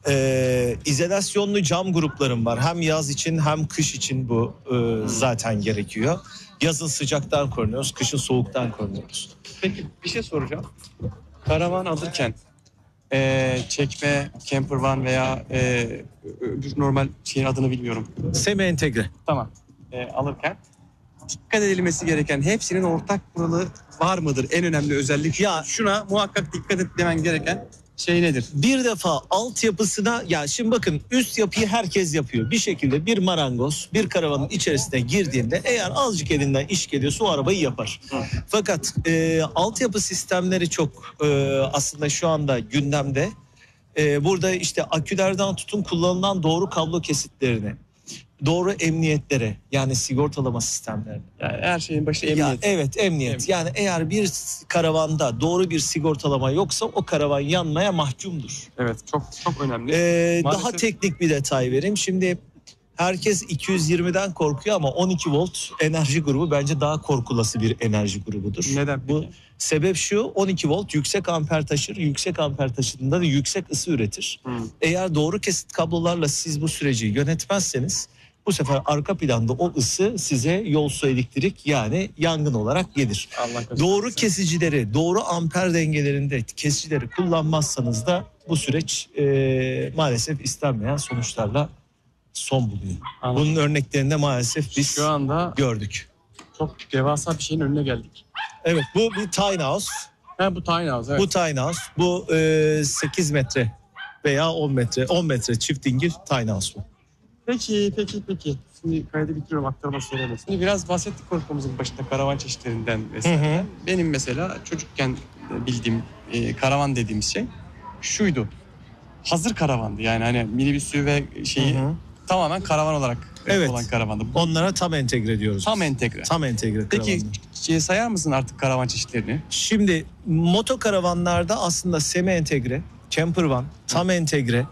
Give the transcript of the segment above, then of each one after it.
İzolasyonlu cam gruplarım var. Hem yaz için hem kış için bu zaten gerekiyor. Yazın sıcaktan korunuyoruz, kışın soğuktan korunuyoruz. Peki bir şey soracağım. Karavan alırken çekme, camper van veya öbür normal şeyin adını bilmiyorum. Semi entegre. Tamam. Alırken dikkat edilmesi gereken hepsinin ortak kuralı var mıdır? En önemli özellik Ya şuna muhakkak dikkat etmen gereken şey nedir? Bir defa altyapısına, ya şimdi bakın, üst yapıyı herkes yapıyor. Bir şekilde bir marangoz bir karavanın içerisine girdiğinde eğer azıcık elinden iş geliyorsa o arabayı yapar. Fakat altyapı sistemleri çok aslında şu anda gündemde. Burada işte akülerden tutun kullanılan doğru kablo kesitlerine, doğru emniyetlere, yani sigortalama sistemlerine. Yani her şeyin başı emniyet. Ya, evet, emniyet. Yani eğer bir karavanda doğru bir sigortalama yoksa o karavan yanmaya mahkumdur. Evet, çok çok önemli. Daha teknik bir detay vereyim. Şimdi herkes 220'den korkuyor ama 12 volt enerji grubu bence daha korkulası bir enerji grubudur. Neden peki? Bu sebep şu: 12 volt yüksek amper taşır. Yüksek amper taşıdığında da yüksek ısı üretir. Eğer doğru kesit kablolarla siz bu süreci yönetmezseniz bu sefer arka planda o ısı size yol su elektrik, yani yangın olarak gelir. Doğru kesicileri, doğru amper dengelerinde kesicileri kullanmazsanız da bu süreç maalesef istenmeyen sonuçlarla son buluyor. Anladım. Bunun örneklerini de maalesef biz şu anda gördük. çok devasa bir şeyin önüne geldik. Evet, bu bir tiny house. Bu tiny house, evet. Bu tiny house. Bu 8 metre veya 10 metre çift dingil tiny house bu. Peki. Şimdi kaydı bitiriyorum, aktarma söylemedim. Şimdi biraz bahsettik konuşmamızın başında karavan çeşitlerinden vesaire. Benim mesela çocukken bildiğim karavan dediğimiz şey şuydu. Hazır karavandı, yani hani minibüsü ve şeyi tamamen karavan olarak olan karavandı. Onlara tam entegre diyoruz. Tam entegre. Tam entegre Peki karavanlar. sayar mısın artık karavan çeşitlerini? Şimdi moto karavanlarda aslında semi entegre, camper van, tam entegre.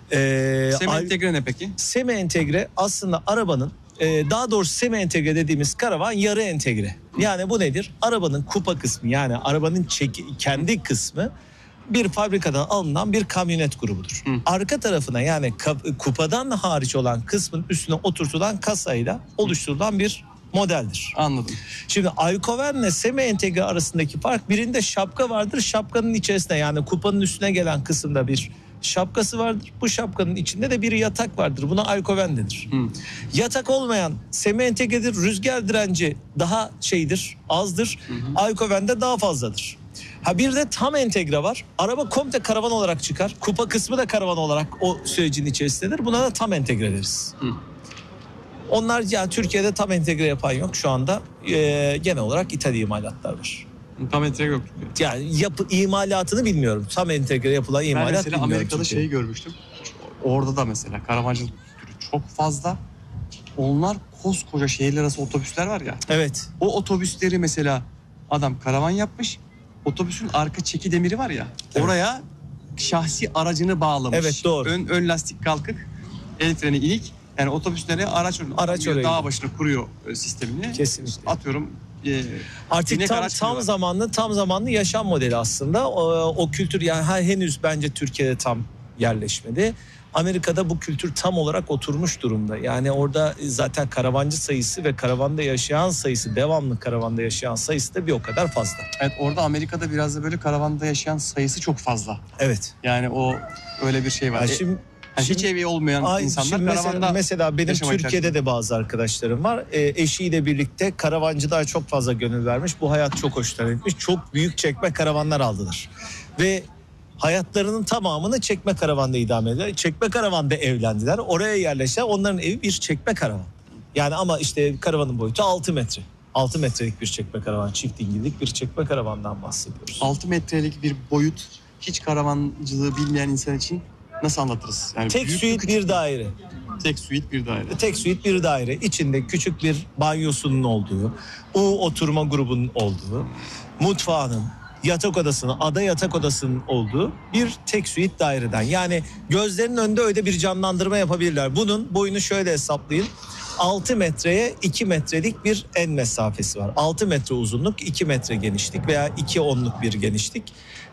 Semi entegre ne peki? Semi entegre aslında arabanın, daha doğrusu semi entegre dediğimiz karavan yarı entegre. Yani bu nedir? Arabanın kupa kısmı, yani arabanın kendi kısmı bir fabrikadan alınan bir kamyonet grubudur. Arka tarafına, yani kupadan hariç olan kısmın üstüne oturtulan kasayla oluşturulan bir modeldir. Anladım. Şimdi Aykoven'le semi entegre arasındaki fark, birinde şapka vardır. Şapkanın içerisinde, yani kupanın üstüne gelen kısımda bir şapkası vardır. Bu şapkanın içinde de bir yatak vardır. Buna Aykoven denir. Yatak olmayan semi entegredir. Rüzgar direnci daha azdır. Aykoven'de daha fazladır. Bir de tam entegre var. Araba komple karavan olarak çıkar. Kupa kısmı da karavan olarak o sürecin içerisindedir. Buna da tam entegre deriz. Onlar, yani Türkiye'de tam entegre yapan yok şu anda. Genel olarak ithal imalatlar var. Tam entegre yok. Yani imalatını bilmiyorum. Tam entegre yapılan imalat bilmiyorum. Ben mesela Amerika'da şeyi görmüştüm. Orada da mesela karavancılık türü çok fazla. Onlar koskoca şehirler arası otobüsler var ya. Evet. O otobüsleri mesela adam karavan yapmış. Otobüsün arka çeki demiri var ya. Evet. Oraya şahsi aracını bağlamış. Evet, doğru. Ön lastik kalkık, el freni inik. Yani otobüslere araç dağ başına kuruyor sistemini. Kesinlikle. Atıyorum. Artık tam zamanlı yaşam modeli aslında. O kültür, yani henüz bence Türkiye'de tam yerleşmedi. Amerika'da bu kültür tam olarak oturmuş durumda. Yani orada zaten karavancı sayısı ve karavanda yaşayan sayısı, devamlı karavanda yaşayan sayısı da bir o kadar fazla. Evet, orada Amerika'da biraz da böyle karavanda yaşayan sayısı çok fazla. Evet. Yani o öyle bir şey var. Yani hiç evi olmayan insanlar karavanda mesela benim Türkiye'de de bazı arkadaşlarım var. Eşiyle birlikte karavancılığa çok fazla gönül vermiş. Bu hayat çok hoşlarına gitmiş. Çok büyük çekme karavanlar aldılar. Ve hayatlarının tamamını çekme karavanda idame ediyorlar. Çekme karavanda evlendiler. Oraya yerleştiler. Onların evi bir çekme karavan. Yani ama işte karavanın boyutu 6 metre. 6 metrelik bir çekme karavan. Çift dingillik bir çekme karavandan bahsediyoruz. 6 metrelik bir boyut, hiç karavancılığı bilmeyen insan için nasıl anlatırız? Yani tek suite bir daire. Tek suite bir daire. Tek suite bir daire. İçinde küçük bir banyosunun olduğu, oturma grubunun olduğu, mutfağının, yatak odasının, ada yatak odasının olduğu bir tek suite daireden. Yani gözlerinin önünde öyle bir canlandırma yapabilirler. Bunun boyunu şöyle hesaplayın. 6 metreye 2 metrelik bir en mesafesi var. 6 metre uzunluk, 2 metre genişlik veya 2 onluk bir genişlik.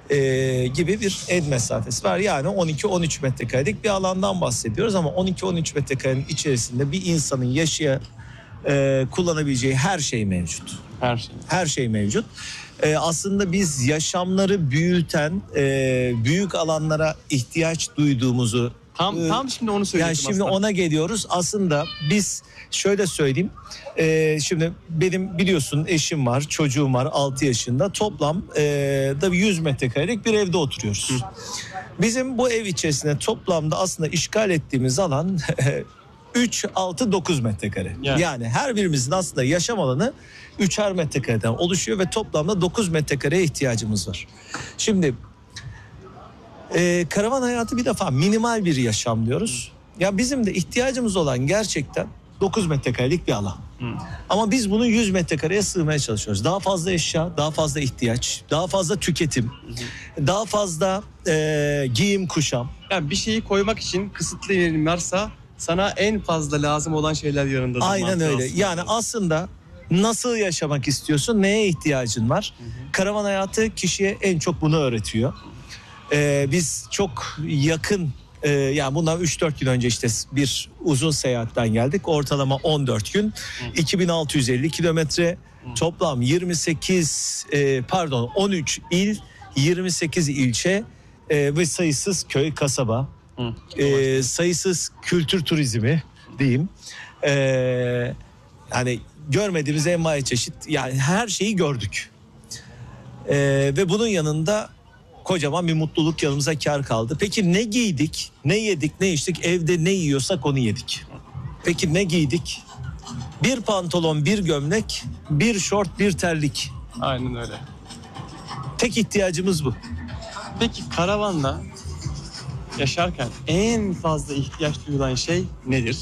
gibi bir en mesafesi var. Yani 12-13 metrekarelik bir alandan bahsediyoruz ama 12-13 metrekarenin içerisinde bir insanın kullanabileceği her şey mevcut. Her şey mevcut. Aslında biz yaşamları büyüten, büyük alanlara ihtiyaç duyduğumuzu tam şimdi onu söyleyeceğim. Yani şimdi ona geliyoruz. Aslında biz şöyle söyleyeyim. Şimdi benim biliyorsun eşim var, çocuğum var 6 yaşında. Toplam da 100 metrekarelik bir evde oturuyoruz. Bizim bu ev içerisinde toplamda aslında işgal ettiğimiz alan 3, 6, 9 metrekare. Yani her birimizin aslında yaşam alanı 3'er metrekareden oluşuyor ve toplamda 9 metrekareye ihtiyacımız var. Şimdi karavan hayatı bir defa minimal bir yaşam diyoruz. Ya bizim de ihtiyacımız olan gerçekten 9 metrekarelik bir alan. Ama biz bunu 100 metrekareye sığmaya çalışıyoruz. Daha fazla eşya, daha fazla ihtiyaç, daha fazla tüketim, daha fazla giyim kuşam. Yani bir şeyi koymak için kısıtlı yerin varsa sana en fazla lazım olan şeyler yanında. Aynen öyle. Yani aslında nasıl yaşamak istiyorsun, neye ihtiyacın var? Karavan hayatı kişiye en çok bunu öğretiyor. Biz çok yakın, yani bundan 3-4 gün önce işte bir uzun seyahatten geldik. Ortalama 14 gün, 2650 kilometre, toplam 13 il, 28 ilçe ve sayısız köy, kasaba, sayısız kültür turizmi diyeyim. Yani görmediğimiz envai çeşit, yani her şeyi gördük. Ve bunun yanında kocaman bir mutluluk yanımıza kar kaldı. Peki ne giydik, ne yedik, ne içtik? Evde ne yiyorsak onu yedik. Peki ne giydik? Bir pantolon, bir gömlek, bir şort, bir terlik. Aynen öyle. Tek ihtiyacımız bu. Peki karavanla yaşarken en fazla ihtiyaç duyulan şey nedir?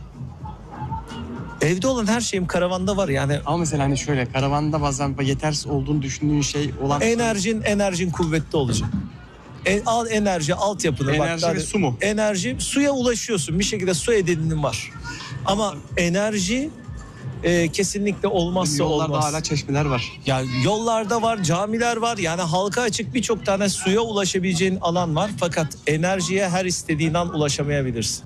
Evde olan her şeyim karavanda var yani. Ama mesela hani şöyle, karavanda bazen yetersiz olduğunu düşündüğün şey olan... Enerjin kuvvetli olacak. Enerji, altyapını. Enerji ve su mu? Enerji, suya ulaşıyorsun. Bir şekilde su edininin var. Ama enerji kesinlikle olmazsa olmaz. Yollarda hala çeşmeler var. Yani yollarda var, camiler var. Yani halka açık birçok tane suya ulaşabileceğin alan var. Fakat enerjiye her istediğin an ulaşamayabilirsin.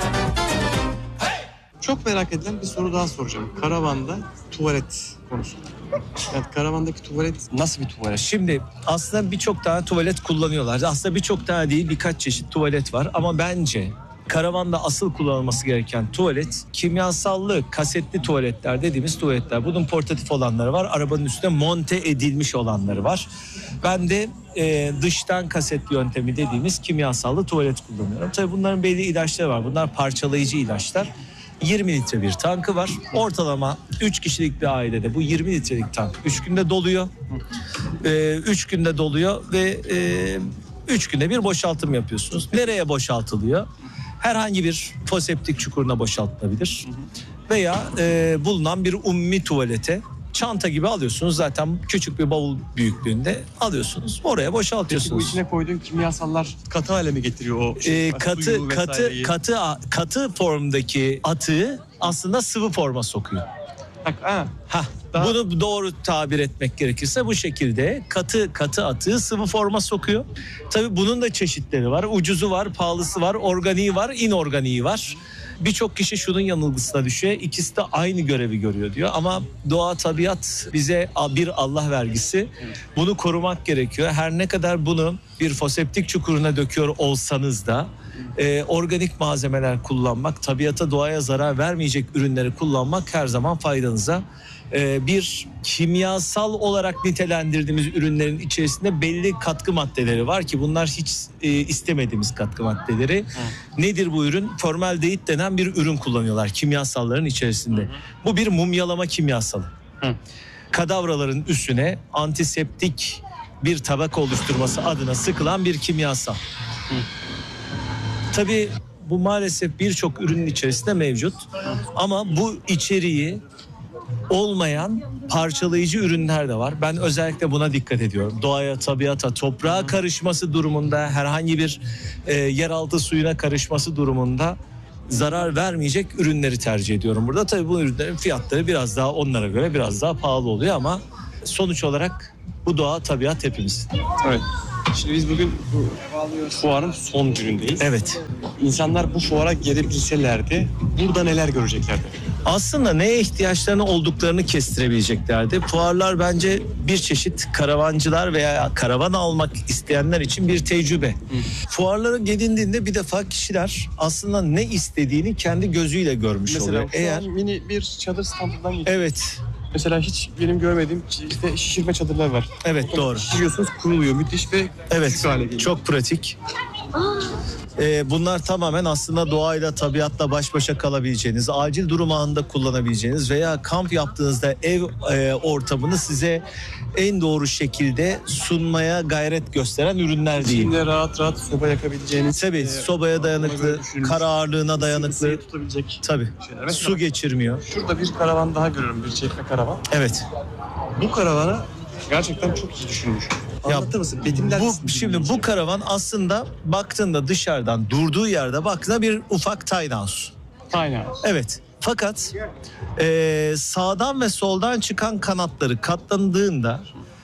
Çok merak edilen bir soru daha soracağım. Karavanda tuvalet konusu. Yani karavandaki tuvalet nasıl bir tuvalet? Şimdi aslında birçok tane tuvalet kullanıyorlar. Aslında birçok tane değil, birkaç çeşit tuvalet var. Ama bence karavanda asıl kullanılması gereken tuvalet kimyasallı kasetli tuvaletler dediğimiz tuvaletler. Bunun portatif olanları var. Arabanın üstüne monte edilmiş olanları var. Ben de dıştan kasetli yöntemi dediğimiz kimyasallı tuvalet kullanıyorum. Tabii bunların belli ilaçları var. Bunlar parçalayıcı ilaçlar. 20 litre bir tankı var. Ortalama 3 kişilik bir ailede bu 20 litrelik tank 3 günde doluyor. 3 günde doluyor ve 3 günde bir boşaltım yapıyorsunuz. Nereye boşaltılıyor? Herhangi bir foseptik çukuruna boşaltılabilir. Veya bulunan bir umumi tuvalete çanta gibi alıyorsunuz. Zaten küçük bir bavul büyüklüğünde alıyorsunuz. Oraya boşaltıyorsunuz. Peki bu içine koyduğun kimyasallar katı hale mi getiriyor o katı formdaki atığı aslında sıvı forma sokuyor. Bunu doğru tabir etmek gerekirse bu şekilde katı atığı sıvı forma sokuyor. Tabii bunun da çeşitleri var. Ucuzu var, pahalısı var, organiği var, inorganiği var. Birçok kişi şunun yanılgısına düşüyor. İkisi de aynı görevi görüyor diyor. Ama doğa, tabiat bize bir Allah vergisi. Bunu korumak gerekiyor. Her ne kadar bunu bir foseptik çukuruna döküyor olsanız da organik malzemeler kullanmak, tabiata, doğaya zarar vermeyecek ürünleri kullanmak her zaman faydanıza. Bir kimyasal olarak nitelendirdiğimiz ürünlerin içerisinde belli katkı maddeleri var ki bunlar hiç istemediğimiz katkı maddeleri. Nedir bu ürün? Formaldehit denen bir ürün kullanıyorlar kimyasalların içerisinde. Bu bir mumyalama kimyasalı. Kadavraların üstüne antiseptik bir tabaka oluşturması adına sıkılan bir kimyasal. Tabii bu maalesef birçok ürünün içerisinde mevcut. Ama bu içeriği olmayan parçalayıcı ürünler de var. Ben özellikle buna dikkat ediyorum. Doğaya, tabiata, toprağa karışması durumunda, herhangi bir yeraltı suyuna karışması durumunda zarar vermeyecek ürünleri tercih ediyorum burada. Tabii bu ürünlerin fiyatları biraz daha onlara göre biraz daha pahalı oluyor ama sonuç olarak bu doğa, tabiat hepimiz. Evet. Şimdi biz bugün bu fuarın son günündeyiz. Evet. İnsanlar bu fuara gelebilselerdi burada neler göreceklerdi? Aslında neye ihtiyaçlarını olduklarını kestirebileceklerdi. Fuarlar bence bir çeşit karavancılar veya karavan almak isteyenler için bir tecrübe. Fuarlara gelindiğinde bir defa kişiler aslında ne istediğini kendi gözüyle görmüş Mesela oluyor. şu an mini bir çadır standından geçiyor. Evet. Mesela hiç benim görmediğim işte şişirme çadırlar var. Evet, doğru. Şişiriyorsunuz, kuruluyor. Müthiş ve Evet, küçük hale geliyor. çok pratik. Bunlar tamamen aslında doğayla, tabiatla baş başa kalabileceğiniz, acil durum anında kullanabileceğiniz veya kamp yaptığınızda ev ortamını size en doğru şekilde sunmaya gayret gösteren ürünler değil. İçinde rahat rahat soba yakabileceğiniz. Tabii sobaya dayanıklı, kar ağırlığına dayanıklı. Isıyı tutabilecek Tabii. şeyler. Mesela Su geçirmiyor. şurada bir karavan daha görüyorum, bir çekme karavan. Evet. Bu karavanı gerçekten çok iyi düşünmüş. Anlatır mısın? Betimler misin? Şimdi bu karavan aslında baktığında dışarıdan durduğu yerde baktığında bir ufak tiny house. Aynen. Evet. Fakat sağdan ve soldan çıkan kanatları katlandığında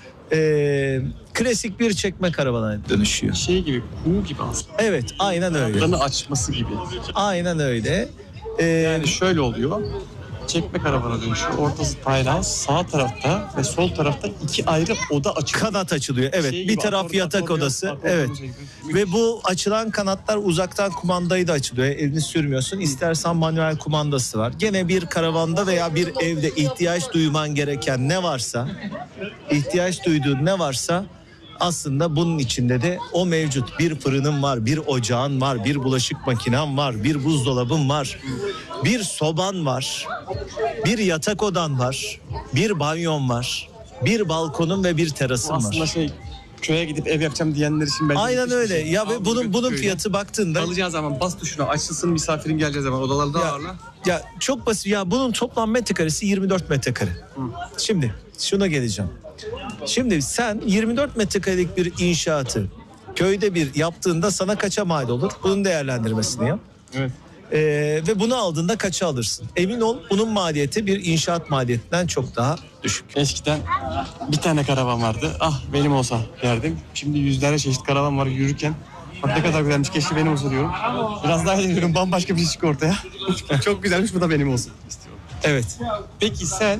klasik bir çekme karavana dönüşüyor. Şey gibi, kuğu gibi aslında. Evet, aynen öyle. Kanatlarını açması gibi. Aynen öyle. Yani şöyle oluyor. Çekme karavana dönüşüyor. Ortası taylan, sağ tarafta ve sol tarafta iki ayrı oda açılıyor. Kanat açılıyor. Evet, Şey bir gibi, taraf yatak odası. Evet. Ve bu açılan kanatlar uzaktan kumandayı da açılıyor. Elini sürmüyorsun. İstersen manuel kumandası var. Gene bir karavanda veya bir evde ihtiyaç duyman gereken ne varsa, ihtiyaç duyduğun ne varsa aslında bunun içinde de o mevcut. Bir fırının var, bir ocağın var, bir bulaşık makinen var, bir buzdolabın var, bir soban var, bir yatak odan var, bir banyon var, bir balkonun ve bir terasın aslında var. köye gidip ev yapacağım diyenler için bence Aynen müthiş bir öyle. şey. Ya Al, ve bunun köyden. fiyatı baktığında Alacağı zaman bas tuşuna, açılsın, misafirin geleceği zaman odalarda ağırla. ya çok basit. Ya bunun toplam metrekaresi 24 metrekare. Şimdi şuna geleceğim. Şimdi sen 24 metrekarelik bir inşaatı köyde bir yaptığında sana kaça mal olur? Bunun değerlendirmesini yap. Evet. Ve bunu aldığında kaça alırsın? Emin ol bunun maliyeti bir inşaat maliyetinden çok daha düşük. Eskiden bir tane karavan vardı. Ah benim olsa derdim. Şimdi yüzlerce çeşit karavan var yürürken. Bak ne kadar güzelmiş, keşke benim olsa diyorum. Biraz daha ediyorum, bambaşka bir şey çıkıyor ortaya. Çok güzelmiş, bu da benim olsun istiyorum. Evet. Peki sen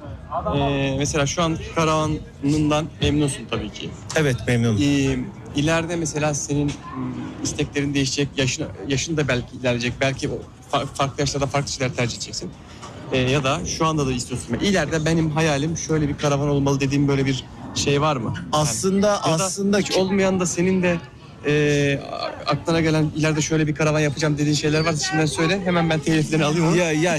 mesela şu an karavanından memnunsun tabii ki. Evet, memnunum. İleride mesela senin isteklerin değişecek, yaşın da belki ilerleyecek. Belki farklı yaşlarda farklı şeyler tercih edeceksin. Ya da şu anda da istiyorsun. İleride benim hayalim şöyle bir karavan olmalı dediğim böyle bir şey var mı? Aslında hiç olmayan da senin de aklına gelen ileride şöyle bir karavan yapacağım dediğin şeyler varsa şimdiden söyle. Hemen ben teliflerini alıyorum. Ya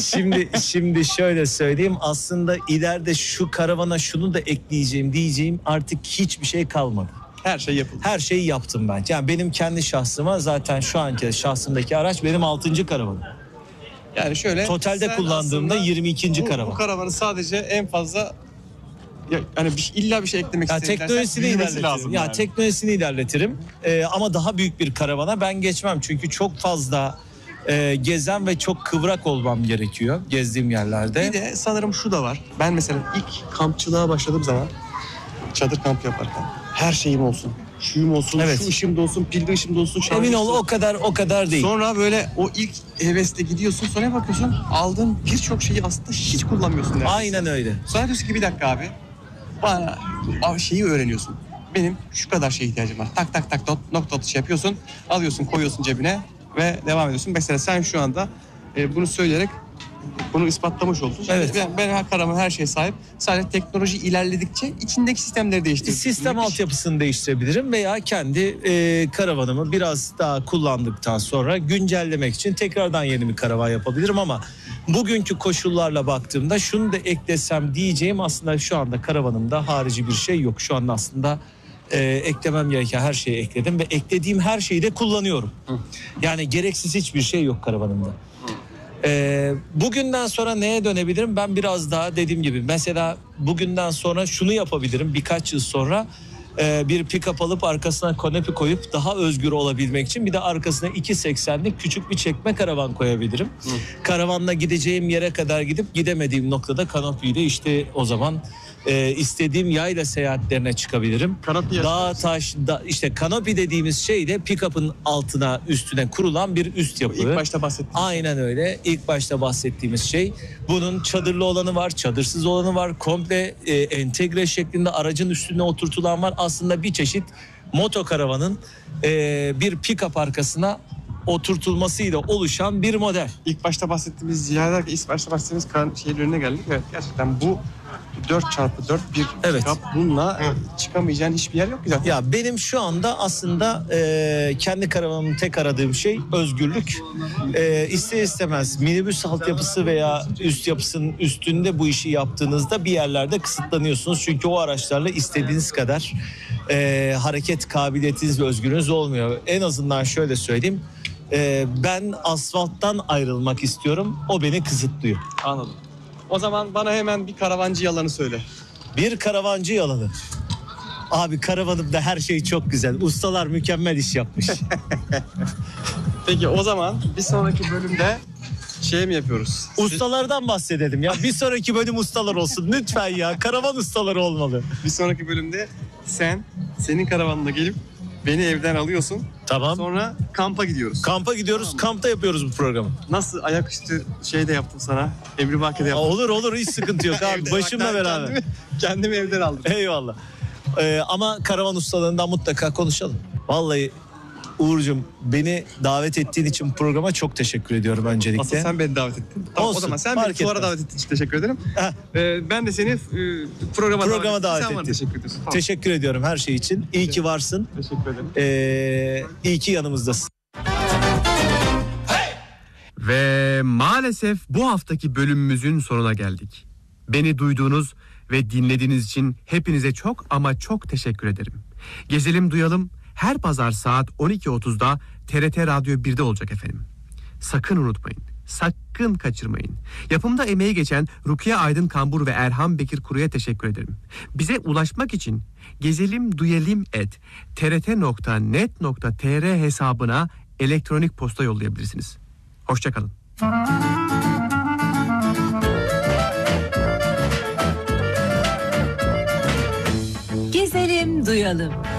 şimdi şöyle söyleyeyim. Aslında ileride şu karavana şunu da ekleyeceğim diyeceğim artık hiçbir şey kalmadı. Her şey yapıldı. Her şeyi yaptım ben. Yani benim kendi şahsıma zaten şu anki şahsımdaki araç benim 6. karavanım. Yani şöyle. Totalde kullandığımda 22. karavan. Bu karavanı sadece en fazla hani illa bir şey eklemek istedim. Teknolojisini ilerletirim. Yani. Teknolojisini ilerletirim. Ama daha büyük bir karavana ben geçmem. Çünkü çok fazla gezen ve çok kıvrak olmam gerekiyor gezdiğim yerlerde. Bir de sanırım şu da var. Ben mesela ilk kampçılığa başladığım zaman çadır kamp yaparken her şeyim olsun. Şuyum olsun, Evet. şu ışım da olsun, pilde ışım da olsun. Emin ol o kadar değil. Sonra böyle o ilk hevesle gidiyorsun, sonra bakıyorsun aldığın birçok şeyi aslında hiç kullanmıyorsun neredeyse. Aynen öyle. Sonra diyorsun ki bir dakika abi. Bana şeyi öğreniyorsun. Benim şu kadar şeye ihtiyacım var. Tak tak tak nokta atışı yapıyorsun. Alıyorsun, koyuyorsun cebine ve devam ediyorsun. Mesela sen şu anda bunu söyleyerek bunu ispatlamış oldun. Evet. Ben karavan her şeye sahip. Sadece teknoloji ilerledikçe içindeki sistemleri değiştiriyorsun. Sistem altyapısını değiştirebilirim veya kendi karavanımı biraz daha kullandıktan sonra güncellemek için tekrardan yeni bir karavan yapabilirim ama bugünkü koşullarla baktığımda şunu da eklesem diyeceğim aslında şu anda karavanımda harici bir şey yok. Şu anda aslında eklemem gereken her şeyi ekledim ve eklediğim her şeyi de kullanıyorum. Yani gereksiz hiçbir şey yok karavanımda. Bugünden sonra neye dönebilirim? Ben biraz daha dediğim gibi mesela bugünden sonra şunu yapabilirim birkaç yıl sonra bir pick-up alıp arkasına kanepi koyup daha özgür olabilmek için bir de arkasına 2.80'lik küçük bir çekme karavan koyabilirim. Karavanla gideceğim yere kadar gidip gidemediğim noktada kanopiyi de işte o zaman istediğim yayla seyahatlerine çıkabilirim. Kanopi Dağ, taş, işte kanopi dediğimiz şey de pick-up'ın altına üstüne kurulan bir üst yapı. İlk başta bahsettiğim. Aynen öyle. İlk başta bahsettiğimiz şey. Bunun çadırlı olanı var, çadırsız olanı var. Komple entegre şeklinde aracın üstüne oturtulan var. Aslında bir çeşit motokaravanın bir pick-up arkasına oturtulmasıyla oluşan bir model. İlk başta bahsettiğimiz ziyareler, ilk başta bahsettiğimiz şeyin önüne geldik. Evet, gerçekten bu 4x4 bir Evet. kitap. Bununla çıkamayacağın hiçbir yer yok ki zaten. Ya benim şu anda aslında kendi karavanımın tek aradığım şey özgürlük. İster istemez minibüs altyapısı veya üst yapısının üstünde bu işi yaptığınızda bir yerlerde kısıtlanıyorsunuz. Çünkü o araçlarla istediğiniz kadar hareket kabiliyetiniz ve özgürlüğünüz olmuyor. En azından şöyle söyleyeyim. Ben asfalttan ayrılmak istiyorum. O beni kısıtlıyor. Anladım. O zaman bana hemen bir karavancı yalanı söyle. Bir karavancı yalanı. Abi karavanımda her şey çok güzel. Ustalar mükemmel iş yapmış. Peki o zaman bir sonraki bölümde şey mi yapıyoruz? Ustalardan bahsedelim ya. Bir sonraki bölüm ustalar olsun. Lütfen ya. Karavan ustaları olmalı. Bir sonraki bölümde senin karavanına gelip beni evden alıyorsun. Tamam. Sonra kampa gidiyoruz. Kampa gidiyoruz. Tamam. Kampta yapıyoruz bu programı. Nasıl ayaküstü şey de yaptım sana. Emribaki'de yaptım. Olur hiç sıkıntı yok abi. Evde Başımla bak, beraber. Kendimi evden aldım. Eyvallah. Ama karavan ustalığından mutlaka konuşalım. Vallahi Uğur'cum beni davet ettiğin için programa çok teşekkür ediyorum öncelikle. Asıl sen beni davet ettin. Tamam, Olsun, o zaman sen fark beni fuara etmez. davet ettiğin için teşekkür ederim. Ben de seni programa davet ettim. Sen bana teşekkür ediyorsun. Tamam. Teşekkür ediyorum her şey için. İyi ki varsın. Teşekkür ederim. İyi ki yanımızdasın. Ve maalesef bu haftaki bölümümüzün sonuna geldik. Beni duyduğunuz ve dinlediğiniz için hepinize çok ama çok teşekkür ederim. Gezelim Duyalım her pazar saat 12.30'da TRT Radyo 1'de olacak efendim. Sakın unutmayın, sakın kaçırmayın. Yapımda emeği geçen Rukiye Aydın Kambur ve Erhan Bekir Kuru'ya teşekkür ederim. Bize ulaşmak için gezelimduyelim@trt.net.tr hesabına elektronik posta yollayabilirsiniz. Hoşça kalın. Gezelim duyalım.